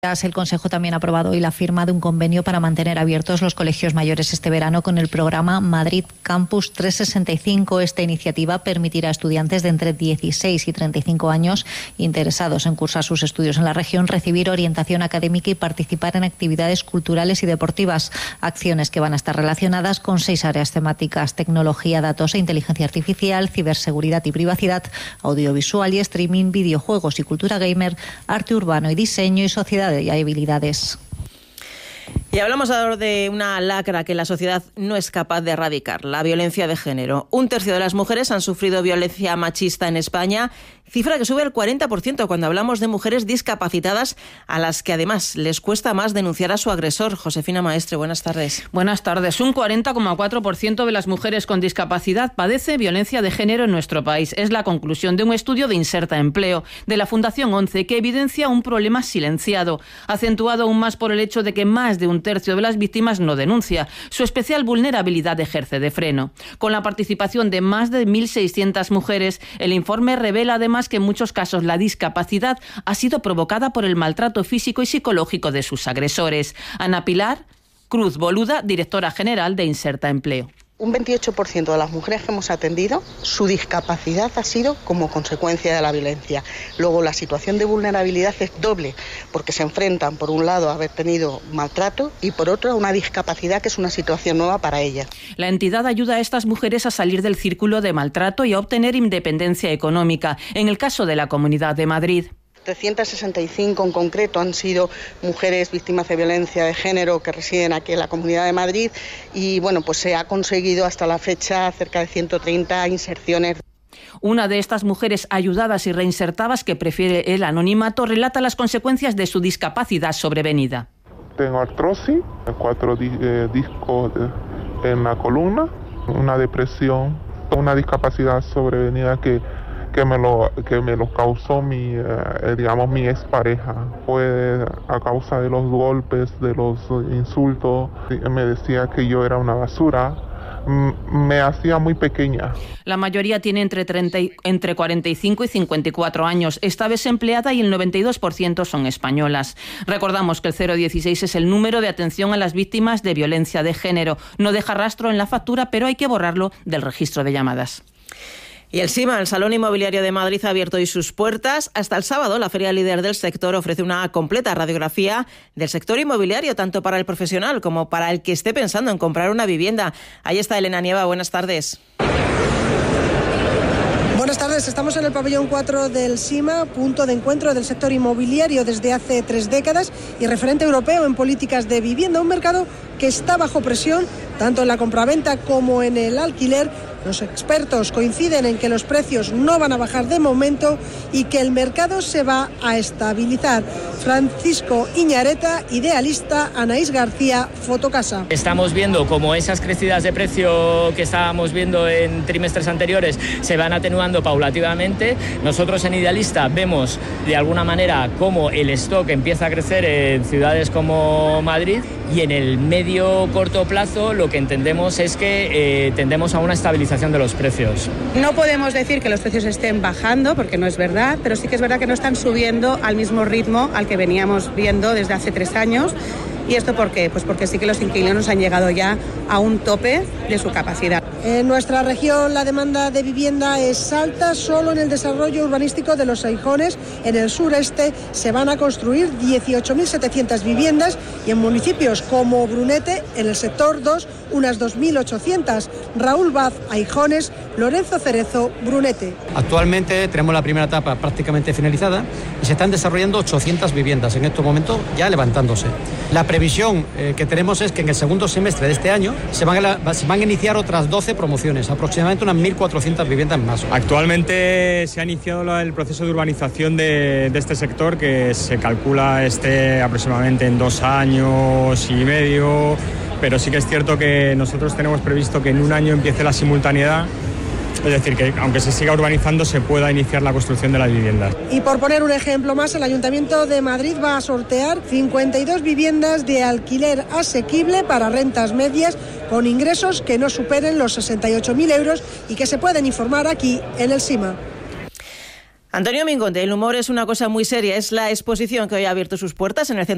El Consejo también ha aprobado hoy la firma de un convenio para mantener abiertos los colegios mayores este verano con el programa Madrid Campus 365. Esta iniciativa permitirá a estudiantes de entre 16 y 35 años interesados en cursar sus estudios en la región recibir orientación académica y participar en actividades culturales y deportivas. Acciones que van a estar relacionadas con 6 áreas temáticas: tecnología, datos e inteligencia artificial, ciberseguridad y privacidad, audiovisual y streaming, videojuegos y cultura gamer, arte urbano y diseño y sociedad y habilidades. Y hablamos ahora de una lacra que la sociedad no es capaz de erradicar: la violencia de género. 1/3 de las mujeres han sufrido violencia machista en España, cifra que sube al 40% cuando hablamos de mujeres discapacitadas, a las que además les cuesta más denunciar a su agresor. Josefina Maestre, buenas tardes. Buenas tardes. Un 40,4% de las mujeres con discapacidad padece violencia de género en nuestro país. Es la conclusión de un estudio de Inserta Empleo, de la Fundación 11, que evidencia un problema silenciado, acentuado aún más por el hecho de que más de 1/3 de las víctimas no denuncia. Su especial vulnerabilidad ejerce de freno. Con la participación de más de 1.600 mujeres, el informe revela además que en muchos casos la discapacidad ha sido provocada por el maltrato físico y psicológico de sus agresores. Ana Pilar Cruz Boluda, directora general de Inserta Empleo. Un 28% de las mujeres que hemos atendido, su discapacidad ha sido como consecuencia de la violencia. Luego, la situación de vulnerabilidad es doble, porque se enfrentan, por un lado, a haber tenido maltrato y, por otro, a una discapacidad que es una situación nueva para ellas. La entidad ayuda a estas mujeres a salir del círculo de maltrato y a obtener independencia económica. En el caso de la Comunidad de Madrid, 365 en concreto han sido mujeres víctimas de violencia de género que residen aquí en la Comunidad de Madrid y bueno, pues se ha conseguido hasta la fecha cerca de 130 inserciones. Una de estas mujeres ayudadas y reinsertadas, que prefiere el anonimato, relata las consecuencias de su discapacidad sobrevenida. Tengo artrosis, 4 discos en la columna, una depresión, una discapacidad sobrevenida que me lo causó mi expareja. Fue a causa de los golpes, de los insultos. Me decía que yo era una basura. Me hacía muy pequeña. La mayoría tiene entre 45 y 54 años. Está desempleada y el 92% son españolas. Recordamos que el 016 es el número de atención a las víctimas de violencia de género. No deja rastro en la factura, pero hay que borrarlo del registro de llamadas. Y el SIMA, el Salón Inmobiliario de Madrid, ha abierto hoy sus puertas. Hasta el sábado, la feria líder del sector ofrece una completa radiografía del sector inmobiliario, tanto para el profesional como para el que esté pensando en comprar una vivienda. Ahí está Elena Nieva, buenas tardes. Buenas tardes, estamos en el pabellón 4 del SIMA, punto de encuentro del sector inmobiliario desde hace 3 décadas y referente europeo en políticas de vivienda, un mercado que está bajo presión tanto en la compraventa como en el alquiler. Los expertos coinciden en que los precios no van a bajar de momento y que el mercado se va a estabilizar. Francisco Iñareta, idealista, Anaís García, Fotocasa. Estamos viendo cómo esas crecidas de precio que estábamos viendo en trimestres anteriores se van atenuando paulativamente. Nosotros en Idealista vemos de alguna manera cómo el stock empieza a crecer en ciudades como Madrid y en el medio corto plazo lo que entendemos es que tendemos a una estabilización de los precios. No podemos decir que los precios estén bajando, porque no es verdad, pero sí que es verdad que no están subiendo al mismo ritmo al que veníamos viendo desde hace 3 años. ¿Y esto por qué? Pues porque sí que los inquilinos han llegado ya a un tope de su capacidad. En nuestra región la demanda de vivienda es alta. Solo en el desarrollo urbanístico de Los Aijones, en el sureste, se van a construir 18.700 viviendas y en municipios como Brunete, en el sector 2, unas 2.800. Raúl Baz, Aijones, Lorenzo Cerezo, Brunete. Actualmente tenemos la primera etapa prácticamente finalizada y se están desarrollando 800 viviendas en estos momentos ya levantándose. La previsión que tenemos es que en el segundo semestre de este año se van a iniciar otras 12 promociones, aproximadamente unas 1.400 viviendas más. Actualmente se ha iniciado el proceso de urbanización de este sector, que se calcula aproximadamente en 2 años y medio, pero sí que es cierto que nosotros tenemos previsto que en 1 año empiece la simultaneidad. Es decir, que aunque se siga urbanizando, se pueda iniciar la construcción de las viviendas. Y por poner un ejemplo más, el Ayuntamiento de Madrid va a sortear 52 viviendas de alquiler asequible para rentas medias con ingresos que no superen los 68.000 euros y que se pueden informar aquí en el SIMA. Antonio Mingonte, el humor es una cosa muy seria. Es la exposición que hoy ha abierto sus puertas en el Centro